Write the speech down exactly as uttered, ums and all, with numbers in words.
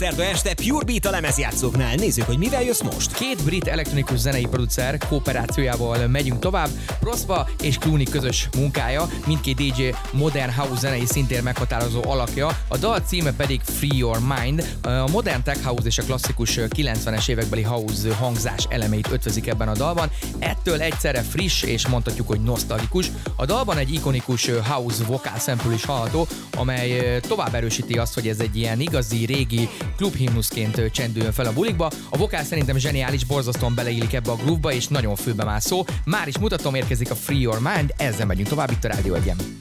Szerda este Pure Beat a lemezjátszóknál. Nézzük, hogy mivel jössz most. Két brit elektronikus zenei producer kooperációjával megyünk tovább. Prospa és Clooney közös munkája, mindkét dé dzsé modern house zenei szintén meghatározó alakja, a dal címe pedig Free Your Mind. A modern tech house és a klasszikus kilencvenes évekbeli house hangzás elemeit ötvözik ebben a dalban. Ettől egyszerre friss és mondhatjuk, hogy nosztalgikus. A dalban egy ikonikus house vokál sample is hallható, amely tovább erősíti azt, hogy ez egy ilyen igazi, régi klubhimnuszként csendüljön fel a bulikba. A vokál szerintem zseniális, borzasztóan beleillik ebbe a groove-ba, és nagyon főbe mászó. Már is mutatom, érkezik a Free Your Mind, ezzel megyünk tovább itt a Rádió Egyen.